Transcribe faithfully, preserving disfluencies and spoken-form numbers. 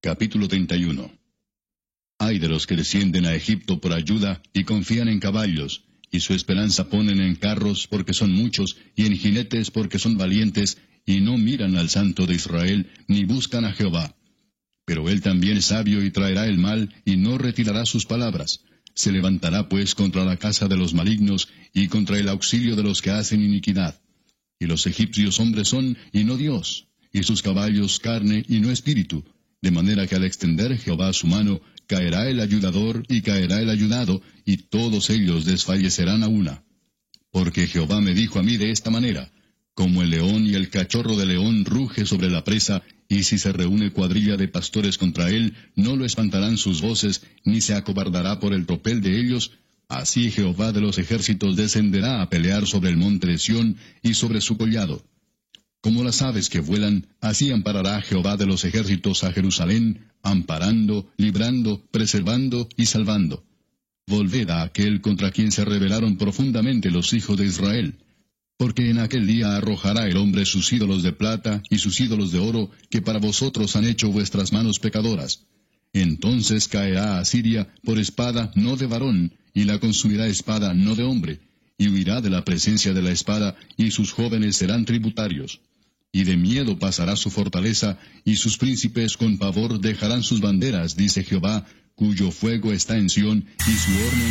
Capítulo treinta y uno. Ay de los que descienden a Egipto por ayuda y confían en caballos, y su esperanza ponen en carros porque son muchos, y en jinetes porque son valientes, y no miran al Santo de Israel, ni buscan a Jehová. Pero él también es sabio y traerá el mal, y no retirará sus palabras. Se levantará pues contra la casa de los malignos, y contra el auxilio de los que hacen iniquidad. Y los egipcios hombres son, y no Dios, y sus caballos carne, y no espíritu. De manera que al extender Jehová su mano, caerá el ayudador y caerá el ayudado, y todos ellos desfallecerán a una. Porque Jehová me dijo a mí de esta manera: como el león y el cachorro de león ruge sobre la presa, y si se reúne cuadrilla de pastores contra él, no lo espantarán sus voces, ni se acobardará por el tropel de ellos, así Jehová de los ejércitos descenderá a pelear sobre el monte de Sión y sobre su collado. Como las aves que vuelan, así amparará Jehová de los ejércitos a Jerusalén, amparando, librando, preservando y salvando. Volved a aquel contra quien se rebelaron profundamente los hijos de Israel. Porque en aquel día arrojará el hombre sus ídolos de plata y sus ídolos de oro, que para vosotros han hecho vuestras manos pecadoras. Entonces caerá a Asiria por espada no de varón, y la consumirá espada no de hombre, y huirá de la presencia de la espada, y sus jóvenes serán tributarios. Y de miedo pasará su fortaleza, y sus príncipes con pavor dejarán sus banderas, dice Jehová, cuyo fuego está en Sión, y su horno